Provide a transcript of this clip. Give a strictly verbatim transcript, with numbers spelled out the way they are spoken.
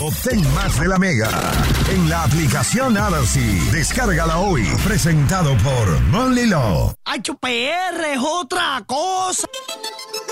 Obtén más de la Mega en la aplicación Alarcy. Descárgala hoy. Presentado por Monly Law. H P R es otra cosa.